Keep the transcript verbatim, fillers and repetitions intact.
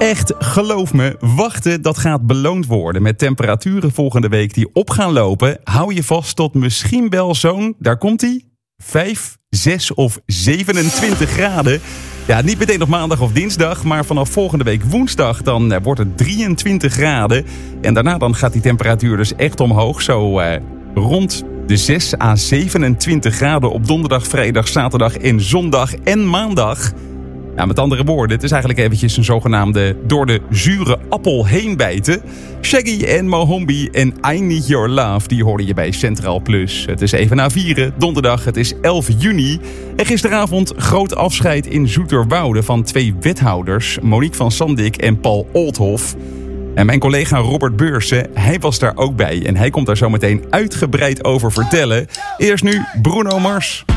Echt, geloof me, wachten dat gaat beloond worden. Met temperaturen volgende week die op gaan lopen, hou je vast tot misschien wel zo'n, daar komt-ie, vijf, zes of zevenentwintig graden. Ja, niet meteen op maandag of dinsdag, maar vanaf volgende week woensdag dan uh, wordt het drieëntwintig graden. En daarna dan gaat die temperatuur dus echt omhoog, zo uh, rond de zes à zevenentwintig graden op donderdag, vrijdag, zaterdag en zondag en maandag. Ja, met andere woorden, het is eigenlijk eventjes een zogenaamde door de zure appel heen bijten. Shaggy en Mohombi en I Need Your Love, die hoorde je bij Centraal Plus. Het is even na vieren, donderdag, het is elf juni. En gisteravond groot afscheid in Zoeterwoude van twee wethouders, Monique van Sandik en Paul Oldhoff. En mijn collega Robert Beursen, hij was daar ook bij. En hij komt daar zo meteen uitgebreid over vertellen. Eerst nu Bruno Mars.